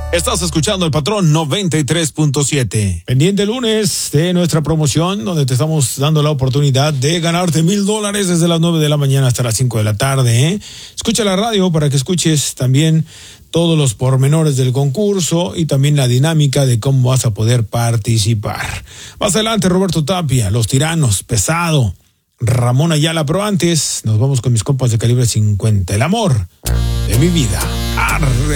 Estás escuchando El Patrón 93.7. Pendiente el lunes de nuestra promoción, donde te estamos dando la oportunidad de ganarte $1,000 desde las 9 de la mañana hasta las 5 de la tarde, ¿eh? Escucha la radio para que escuches también todos los pormenores del concurso y también la dinámica de cómo vas a poder participar. Más adelante, Roberto Tapia, Los Tiranos, Pesado, Ramón Ayala, pero antes nos vamos con mis compas de Calibre 50. El amor de mi vida. Arre.